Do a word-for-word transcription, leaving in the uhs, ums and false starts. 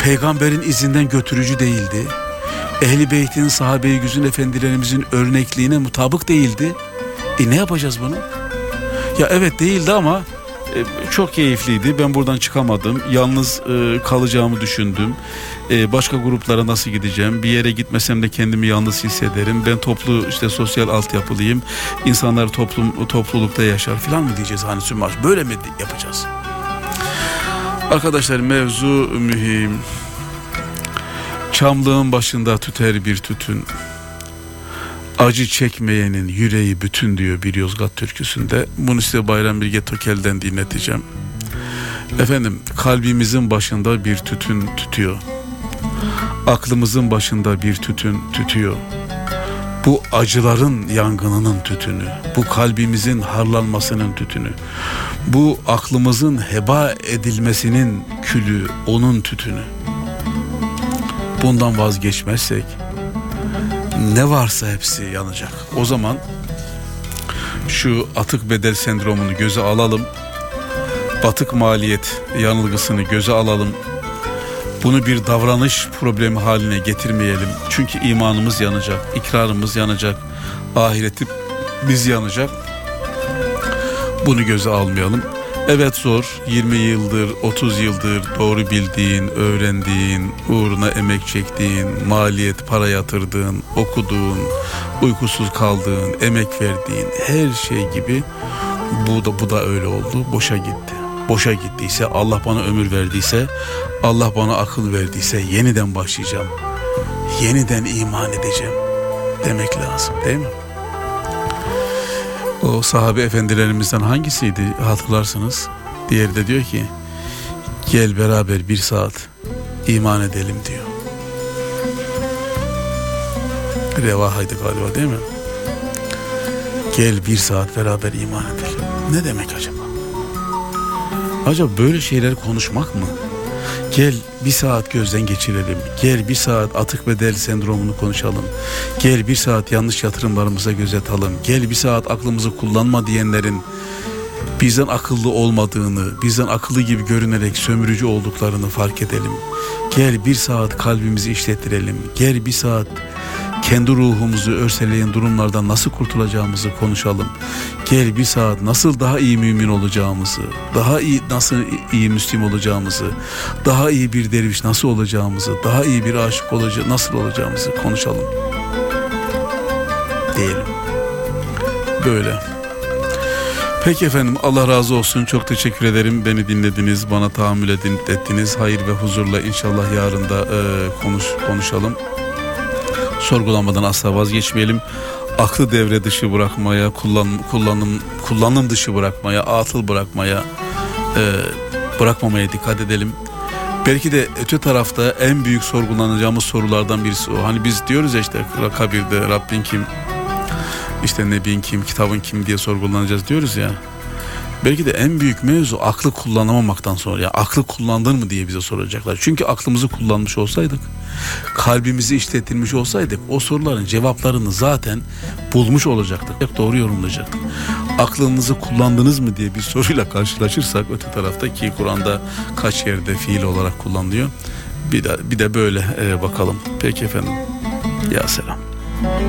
peygamberin izinden götürücü değildi. Ehl-i Beyt'in, sahabe-i güzün efendilerimizin örnekliğine mutabık değildi. E ne yapacağız bunu? Ya evet değildi ama e, çok keyifliydi. Ben buradan çıkamadım. Yalnız e, kalacağımı düşündüm. E, başka gruplara nasıl gideceğim? Bir yere gitmesem de kendimi yalnız hissederim. Ben toplu işte sosyal altyapılıyım. İnsanlar toplum toplulukta yaşar falan mı diyeceğiz hani Sümmaz? Böyle mi yapacağız? Arkadaşlar mevzu mühim. Çamlığın başında tüter bir tütün. Acı çekmeyenin yüreği bütün diyor bir Yozgat türküsünde. Bunu size Bayram Bilge Tokel'den dinleteceğim. Efendim, kalbimizin başında bir tütün tütüyor. Aklımızın başında bir tütün tütüyor. Bu acıların yangınının tütünü, bu kalbimizin harlanmasının tütünü, bu aklımızın heba edilmesinin külü, onun tütünü. Bundan vazgeçmezsek ne varsa hepsi yanacak. O zaman şu atık bedel sendromunu göze alalım. Batık maliyet yanılgısını göze alalım. Bunu bir davranış problemi haline getirmeyelim. Çünkü imanımız yanacak, ikrarımız yanacak, ahiretimiz yanacak. Bunu göze almayalım. Evet zor, yirmi yıldır, otuz yıldır doğru bildiğin, öğrendiğin, uğruna emek çektiğin, maliyet, para yatırdığın, okuduğun, uykusuz kaldığın, emek verdiğin her şey gibi bu da, bu da öyle oldu, boşa gitti. Boşa gittiyse, Allah bana ömür verdiyse, Allah bana akıl verdiyse yeniden başlayacağım. Yeniden iman edeceğim demek lazım, değil mi? O sahabe efendilerimizden hangisiydi hatırlarsınız? Diğeri de diyor ki gel beraber bir saat iman edelim diyor. Revahaydı galiba değil mi? Gel bir saat beraber iman edelim. Ne demek acaba? Acaba böyle şeyler konuşmak mı? Gel bir saat gözden geçirelim. Gel bir saat atık bedel sendromunu konuşalım. Gel bir saat yanlış yatırımlarımıza göz atalım. Gel bir saat aklımızı kullanma diyenlerin bizden akıllı olmadığını, bizden akıllı gibi görünerek sömürücü olduklarını fark edelim. Gel bir saat kalbimizi işlettirelim. Gel bir saat kendi ruhumuzu örseleyen durumlardan nasıl kurtulacağımızı konuşalım. Gel bir saat nasıl daha iyi mümin olacağımızı, daha iyi nasıl iyi Müslüm olacağımızı, daha iyi bir derviş nasıl olacağımızı, daha iyi bir aşık olaca- nasıl olacağımızı konuşalım. Diyelim. Böyle. Peki efendim, Allah razı olsun. Çok teşekkür ederim. Beni dinlediniz, bana tahammül ettiniz. Hayır ve huzurla inşallah yarın da e, konuş konuşalım. Sorgulamadan asla vazgeçmeyelim. Aklı devre dışı bırakmaya, kullan, kullanım, kullanım dışı bırakmaya, atıl bırakmaya, e, bırakmamaya dikkat edelim. Belki de öte tarafta en büyük sorgulanacağımız sorulardan birisi o. Hani biz diyoruz ya işte kabirde Rabbin kim, işte Nebin kim, kitabın kim diye sorgulanacağız diyoruz ya. Belki de en büyük mevzu aklı kullanamamaktan sonra, ya aklı kullandın mı diye bize soracaklar. Çünkü aklımızı kullanmış olsaydık, kalbimizi işletilmiş olsaydık o soruların cevaplarını zaten bulmuş olacaktık. Doğru yorumlayacaktık. Aklınızı kullandınız mı diye bir soruyla karşılaşırsak öte tarafta, ki Kur'an'da kaç yerde fiil olarak kullanılıyor. Bir de, bir de böyle e, bakalım. Peki efendim. Ya selam.